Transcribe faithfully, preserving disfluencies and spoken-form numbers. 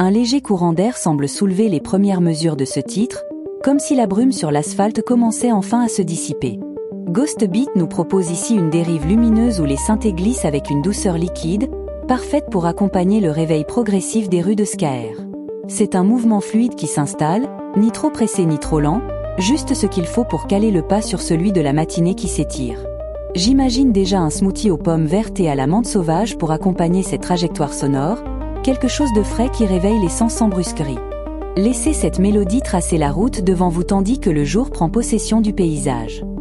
Un léger courant d'air semble soulever les premières mesures de ce titre, comme si la brume sur l'asphalte commençait enfin à se dissiper. Ghost Beat nous propose ici une dérive lumineuse où les synthés glissent avec une douceur liquide, parfaite pour accompagner le réveil progressif des rues de Skaer. C'est un mouvement fluide qui s'installe, ni trop pressé ni trop lent, juste ce qu'il faut pour caler le pas sur celui de la matinée qui s'étire. J'imagine déjà un smoothie aux pommes vertes et à la menthe sauvage pour accompagner cette trajectoire sonore, quelque chose de frais qui réveille les sens sans brusquerie. Laissez cette mélodie tracer la route devant vous tandis que le jour prend possession du paysage.